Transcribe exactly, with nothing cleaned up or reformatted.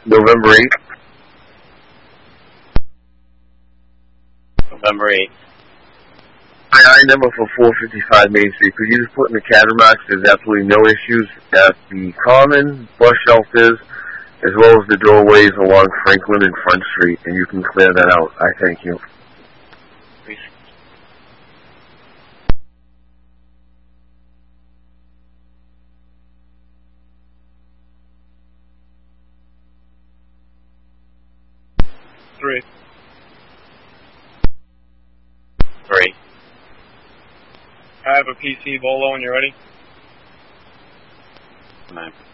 November eighth. November eighth. I, I number for four fifty-five Main Street. Could you just put in the category marks? There's absolutely no issues at the Common, bus shelters, as well as the doorways along Franklin and Front Street, and you can clear that out. I thank you. Three. Three. I have a P C Volo when you're ready. Nine.